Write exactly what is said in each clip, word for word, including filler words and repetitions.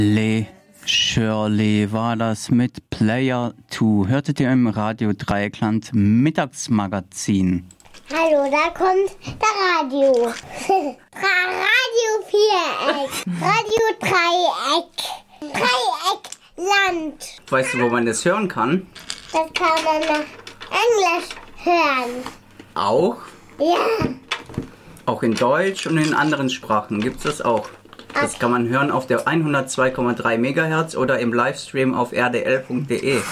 Le Shirley war das mit Player zwei. Hörtet ihr im Radio Dreieckland Mittagsmagazin? Hallo, da kommt der Radio. Radio Viereck. Radio Dreieck. Dreieckland. Weißt du, wo man das hören kann? Das kann man nach Englisch hören. Auch? Ja. Auch in Deutsch und in anderen Sprachen gibt es das auch. Das kann man hören auf der hundertzwei Komma drei Megahertz oder im Livestream auf r d l punkt d e.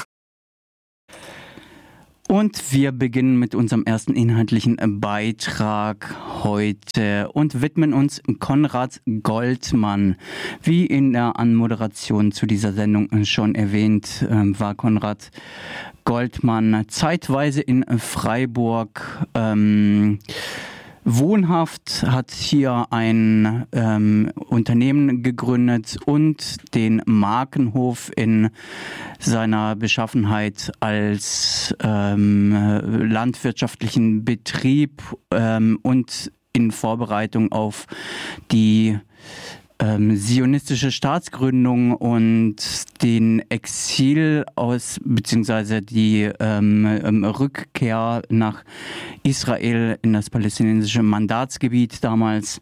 Und wir beginnen mit unserem ersten inhaltlichen Beitrag heute und widmen uns Konrad Goldmann. Wie in der Anmoderation zu dieser Sendung schon erwähnt, war Konrad Goldmann zeitweise in Freiburg ähm, wohnhaft, hat hier ein ähm, Unternehmen gegründet und den Markenhof in seiner Beschaffenheit als ähm, landwirtschaftlichen Betrieb ähm, und in Vorbereitung auf die Ähm, zionistische Staatsgründung und den Exil aus, beziehungsweise die ähm, ähm, Rückkehr nach Israel in das palästinensische Mandatsgebiet damals.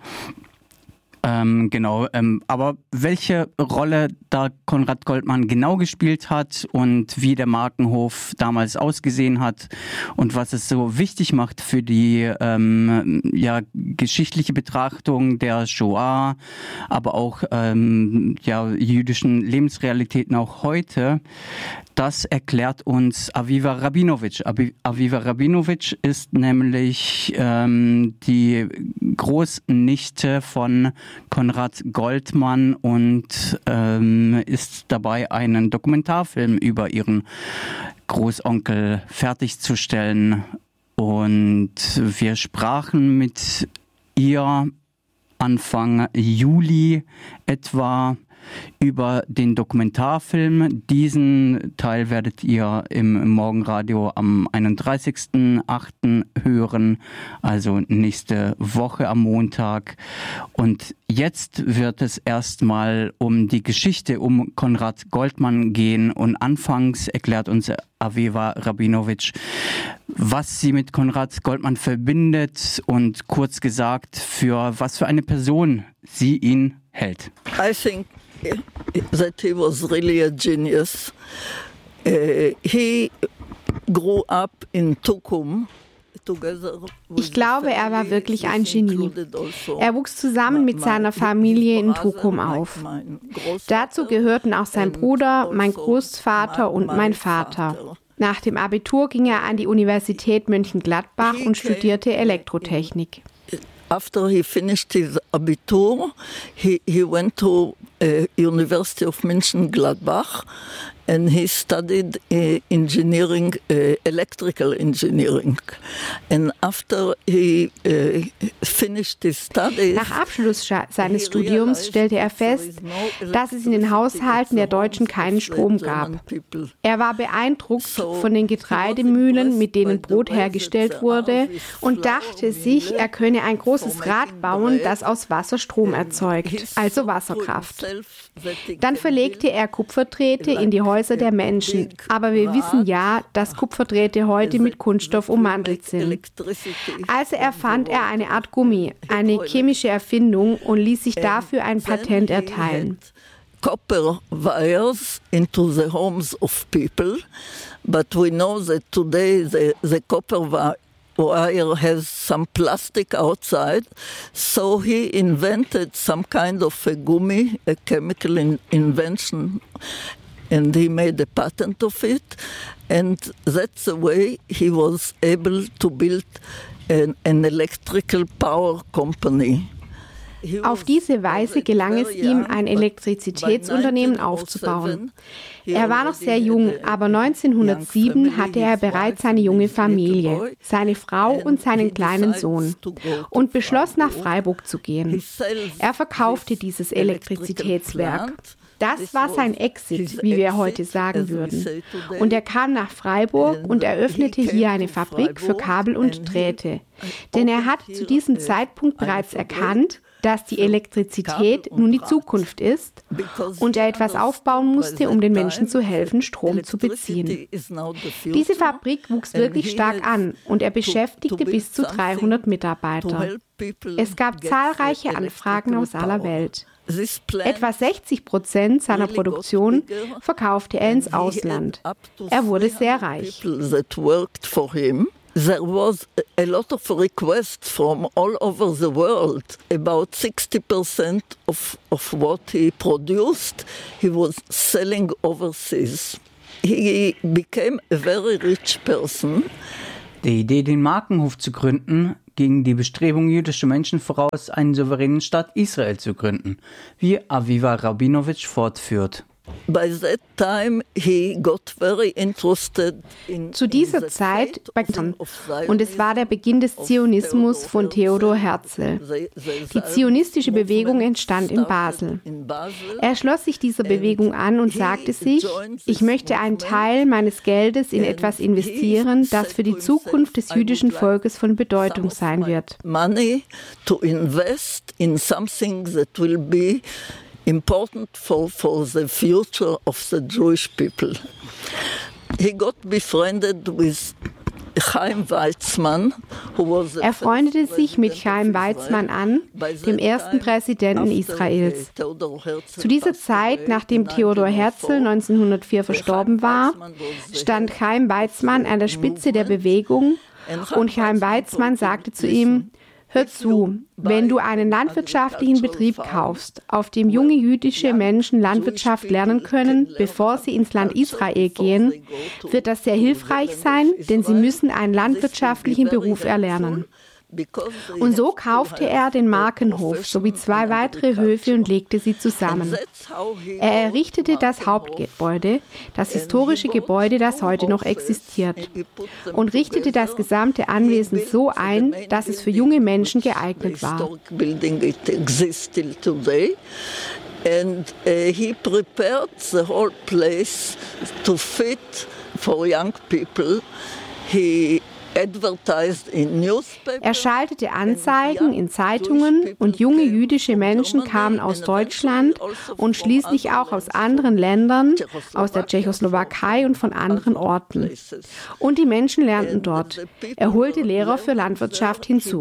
Ähm, genau, ähm, aber welche Rolle da Konrad Goldmann genau gespielt hat und wie der Markenhof damals ausgesehen hat und was es so wichtig macht für die ähm, ja, geschichtliche Betrachtung der Shoah, aber auch ähm, ja, jüdischen Lebensrealitäten auch heute, das erklärt uns Aviva Rabinowitsch. Aviva Rabinowitsch ist nämlich ähm, die Großnichte von Konrad Goldmann und ähm, ist dabei, einen Dokumentarfilm über ihren Großonkel fertigzustellen. Und wir sprachen mit ihr Anfang Juli etwa über den Dokumentarfilm. Diesen Teil werdet ihr im Morgenradio am einunddreißigsten achten hören, also nächste Woche am Montag. Und jetzt wird es erstmal um die Geschichte um Konrad Goldmann gehen und anfangs erklärt uns Aviva Rabinowitsch, was sie mit Konrad Goldmann verbindet und kurz gesagt, für was für eine Person sie ihn hält. I think that he was really a genius. Uh, he grew up in Tukkum. Ich glaube, er war wirklich ein Genie. Er wuchs zusammen mit seiner Familie in Tukkum auf. Dazu gehörten auch sein Bruder, mein Großvater und mein Vater. Nach dem Abitur ging er an die Universität Mönchengladbach und studierte Elektrotechnik. After he finished his Abitur, he, he went to uh, University of Mönchengladbach and he studied uh, engineering, uh, electrical engineering. And after he uh, finished his studies, nach Abschluss seines Studiums stellte er fest, dass es in den Haushalten der Deutschen keinen Strom gab. Er war beeindruckt von den Getreidemühlen, mit denen Brot hergestellt wurde, und dachte sich, er könne ein großes Rad bauen, das aus Wasser Strom erzeugt, also Wasserkraft. Dann verlegte er Kupferdrähte in die Häuser der Menschen. Aber wir wissen ja, dass Kupferdrähte heute mit Kunststoff ummantelt sind. Also erfand er eine Art Gummi, eine chemische Erfindung, und ließ sich dafür ein Patent erteilen. Copper wires into the homes of people, but we know that today the, the copper wire wire has some plastic outside, so he invented some kind of a gummi, a chemical in, invention, and he made a patent of it, and that's the way he was able to build an, an electrical power company. Auf diese Weise gelang es ihm, ein Elektrizitätsunternehmen aufzubauen. Er war noch sehr jung, aber neunzehnhundertsieben hatte er bereits eine junge Familie, seine Frau und seinen kleinen Sohn, und beschloss, nach Freiburg zu gehen. Er verkaufte dieses Elektrizitätswerk. Das war sein Exit, wie wir heute sagen würden. Und er kam nach Freiburg und eröffnete hier eine Fabrik für Kabel und Drähte. Denn er hat zu diesem Zeitpunkt bereits erkannt, dass die Elektrizität nun die Zukunft ist und er etwas aufbauen musste, um den Menschen zu helfen, Strom zu beziehen. Diese Fabrik wuchs wirklich stark an und er beschäftigte bis zu dreihundert Mitarbeiter. Es gab zahlreiche Anfragen aus aller Welt. Etwa sechzig Prozent seiner Produktion verkaufte er ins Ausland. Er wurde sehr reich. There was a lot of requests from all over the world. About sixty percent of, of what he produced, he was selling overseas. He became a very rich person. Die Idee, den Markenhof zu gründen, ging die Bestrebung jüdischer Menschen voraus, einen souveränen Staat Israel zu gründen, wie Aviva Rabinowitsch fortführt. By that time he got very interested in Zu dieser Zeit begann, und es war der Beginn des Zionismus von Theodor Herzl. Die zionistische Bewegung entstand in Basel. Er schloss sich dieser Bewegung an und sagte sich, ich möchte einen Teil meines Geldes in etwas investieren, das für die Zukunft des jüdischen Volkes von Bedeutung sein wird. Money to invest in something that will be important for, for the future of the Jewish people. He got befriended with Chaim Weizmann, who was Er freundete sich mit Chaim Weizmann an, dem ersten Präsidenten Israels. Zu dieser Zeit, nachdem Theodor Herzl neunzehnhundertvier verstorben war, stand Chaim Weizmann an der Spitze der Bewegung und Chaim Weizmann sagte zu ihm, hör zu, wenn du einen landwirtschaftlichen Betrieb kaufst, auf dem junge jüdische Menschen Landwirtschaft lernen können, bevor sie ins Land Israel gehen, wird das sehr hilfreich sein, denn sie müssen einen landwirtschaftlichen Beruf erlernen. Und so kaufte er den Markenhof sowie zwei weitere Höfe und legte sie zusammen. Er errichtete das Hauptgebäude, das historische Gebäude, das heute noch existiert, und richtete das gesamte Anwesen so ein, dass es für junge Menschen geeignet war. And uh, he prepared the whole place to fit for young people. He Er schaltete Anzeigen in Zeitungen und junge jüdische Menschen kamen aus Deutschland und schließlich auch aus anderen Ländern, aus der Tschechoslowakei und von anderen Orten. Und die Menschen lernten dort. Er holte Lehrer für Landwirtschaft hinzu.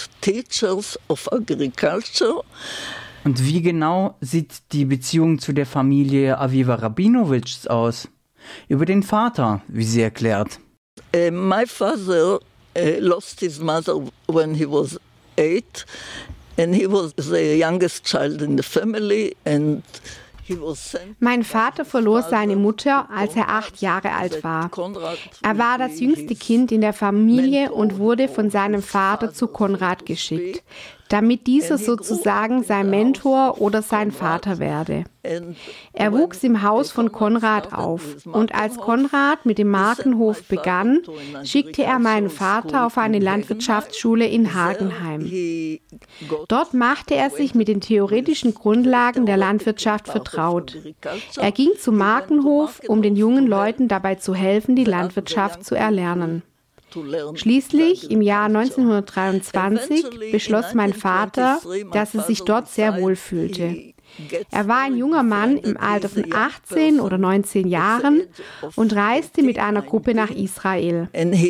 Und wie genau sieht die Beziehung zu der Familie Aviva Rabinowitschs aus? Über den Vater, wie sie erklärt. Uh, my father uh, lost his mother when he was eight, and he was the youngest child in the family, and Mein Vater verlor seine Mutter, als er acht Jahre alt war. Er war das jüngste Kind in der Familie und wurde von seinem Vater zu Konrad geschickt, damit dieser sozusagen sein Mentor oder sein Vater werde. Er wuchs im Haus von Konrad auf und als Konrad mit dem Markenhof begann, schickte er meinen Vater auf eine Landwirtschaftsschule in Hagenheim. Dort machte er sich mit den theoretischen Grundlagen der Landwirtschaft vertraut. Er ging zum Markenhof, um den jungen Leuten dabei zu helfen, die Landwirtschaft zu erlernen. Schließlich im Jahr neunzehnhundertdreiundzwanzig beschloss mein Vater, dass er sich dort sehr wohl fühlte. Er war ein junger Mann im Alter von achtzehn oder neunzehn Jahren und reiste mit einer Gruppe nach Israel.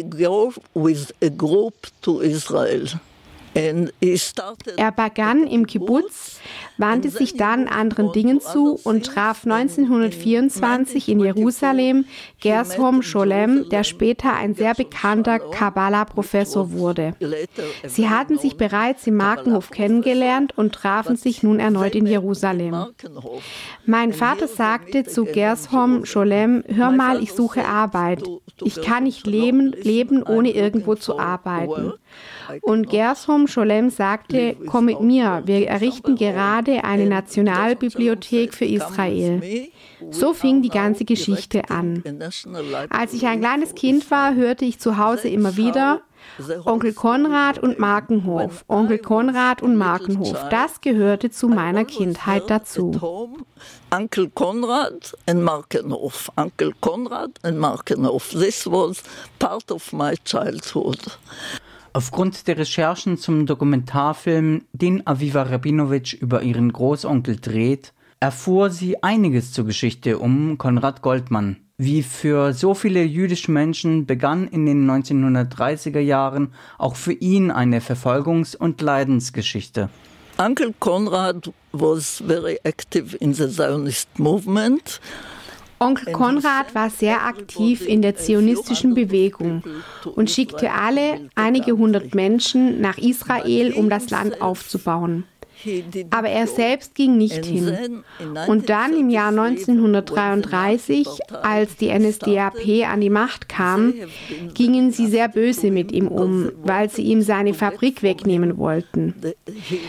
Er begann im Kibbutz, wandte sich dann anderen Dingen zu und traf neunzehnhundertvierundzwanzig in Jerusalem Gershom Scholem, der später ein sehr bekannter Kabbalah-Professor wurde. Sie hatten sich bereits im Markenhof kennengelernt und trafen sich nun erneut in Jerusalem. Mein Vater sagte zu Gershom Scholem, hör mal, ich suche Arbeit. Ich kann nicht leben, leben ohne irgendwo zu arbeiten. Und Gershom Scholem sagte, komm mit mir, wir errichten gerade eine Nationalbibliothek für Israel. So fing die ganze Geschichte an. Als ich ein kleines Kind war, hörte ich zu Hause immer wieder, Onkel Konrad und Markenhof, Onkel Konrad und Markenhof, das gehörte zu meiner Kindheit dazu. Onkel Konrad and Markenhof, Onkel Konrad and Markenhof, this was part of my childhood. Aufgrund der Recherchen zum Dokumentarfilm, den Aviva Rabinowitsch über ihren Großonkel dreht, erfuhr sie einiges zur Geschichte um Konrad Goldmann. Wie für so viele jüdische Menschen begann in den neunzehnhundertdreißiger Jahren auch für ihn eine Verfolgungs- und Leidensgeschichte. Uncle Konrad was very active in the Zionist movement. Onkel Konrad war sehr aktiv in der zionistischen Bewegung und schickte alle, einige hundert Menschen, nach Israel, um das Land aufzubauen. Aber er selbst ging nicht hin. Und dann im Jahr neunzehnhundertdreiunddreißig, als die N S D A P an die Macht kam, gingen sie sehr böse mit ihm um, weil sie ihm seine Fabrik wegnehmen wollten.